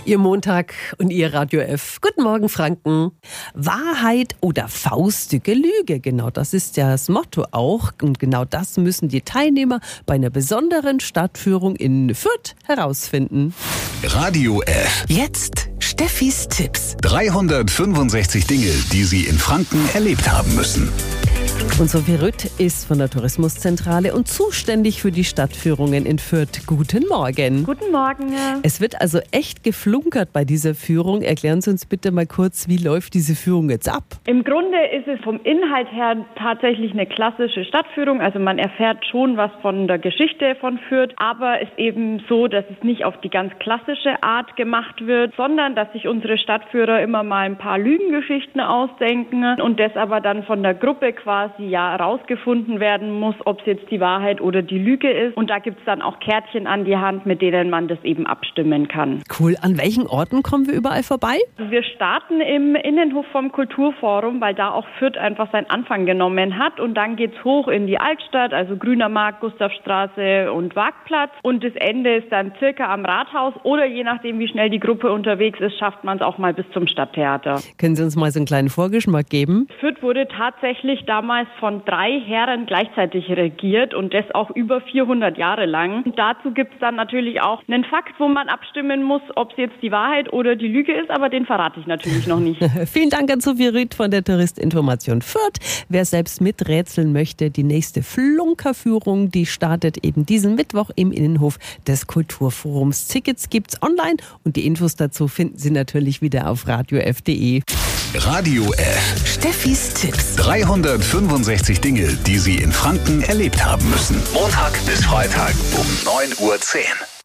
Ihr Montag und Ihr Radio F. Guten Morgen, Franken. Wahrheit oder faustige Lüge, genau das ist ja das Motto auch. Und genau das müssen die Teilnehmer bei einer besonderen Stadtführung in Fürth herausfinden. Radio F. Jetzt Steffis Tipps. 365 Dinge, die Sie in Franken erlebt haben müssen. Unser Verrüt ist von der Tourismuszentrale und zuständig für die Stadtführungen in Fürth. Guten Morgen. Guten Morgen. Es wird also echt geflunkert bei dieser Führung. Erklären Sie uns bitte mal kurz, wie läuft diese Führung jetzt ab? Im Grunde ist es vom Inhalt her tatsächlich eine klassische Stadtführung. Also man erfährt schon was von der Geschichte von Fürth, aber es ist eben so, dass es nicht auf die ganz klassische Art gemacht wird, sondern dass sich unsere Stadtführer immer mal ein paar Lügengeschichten ausdenken und das aber dann von der Gruppe quasi herausgefunden werden muss, ob es jetzt die Wahrheit oder die Lüge ist. Und da gibt es dann auch Kärtchen an die Hand, mit denen man das eben abstimmen kann. Cool. An welchen Orten kommen wir überall vorbei? Wir starten im Innenhof vom Kulturforum, weil da auch Fürth einfach seinen Anfang genommen hat. Und dann geht's hoch in die Altstadt, also Grüner Markt, Gustavstraße und Waagplatz. Und das Ende ist dann circa am Rathaus oder je nachdem, wie schnell die Gruppe unterwegs ist, schafft man es auch mal bis zum Stadttheater. Können Sie uns mal so einen kleinen Vorgeschmack geben? Fürth wurde tatsächlich damals von 3 Herren gleichzeitig regiert und das auch über 400 Jahre lang. Und dazu gibt es dann natürlich auch einen Fakt, wo man abstimmen muss, ob es jetzt die Wahrheit oder die Lüge ist, aber den verrate ich natürlich noch nicht. Vielen Dank an Sophie Rüth von der Touristinformation Fürth. Wer selbst miträtseln möchte, die nächste Flunkerführung, die startet eben diesen Mittwoch im Innenhof des Kulturforums. Tickets gibt's online und die Infos dazu finden Sie natürlich wieder auf radiof.de. Radio F. Steffis Tipps. 365 Dinge, die Sie in Franken erlebt haben müssen. Montag bis Freitag um 9:10 Uhr.